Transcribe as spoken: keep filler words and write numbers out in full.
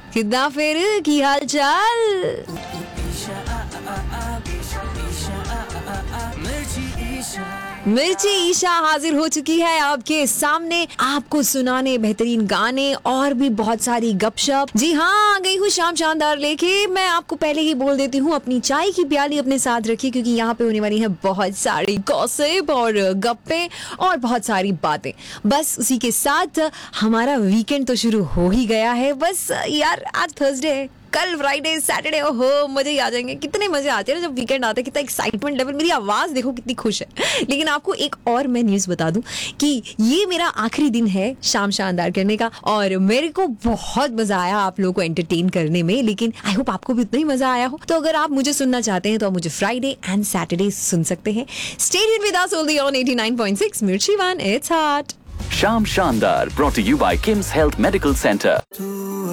कितना फिर की हाल चाल। मिर्ची ईशा हाजिर हो चुकी है आपके सामने, आपको सुनाने बेहतरीन गाने और भी बहुत सारी गपशप। जी हाँ, आ गई हूँ शाम शानदार लेके। मैं आपको पहले ही बोल देती हूँ, अपनी चाय की प्याली अपने साथ रखिए, क्योंकि यहाँ पे होने वाली है बहुत सारी गॉसिप और गप्पे और बहुत सारी बातें। बस उसी के साथ हमारा वीकेंड तो शुरू हो ही गया है। बस यार, आज थर्सडे है, कल फ्राइडे, सैटरडे, ओहो मजे ही आ जाएंगे। कितने मजे आते हैं जब वीकेंड आता है, कितना एक्साइटमेंट लेवल। मेरी आवाज देखो कितनी खुश है। लेकिन आपको एक और मैं न्यूज बता दूं कि ये मेरा आखिरी दिन है शाम शानदार करने का, और मेरे को बहुत मजा आया आप लोगों को एंटरटेन करने में। लेकिन आई होप आपको भी उतना ही मजा आया हो। तो अगर आप मुझे सुनना चाहते हैं तो आप मुझे फ्राइडे एंड सैटरडे सुन सकते हैं। Stay tuned with us only on eighty nine point six मिर्ची one, it's hot. Sham Shandar, brought to you by Kim's Health Medical Center.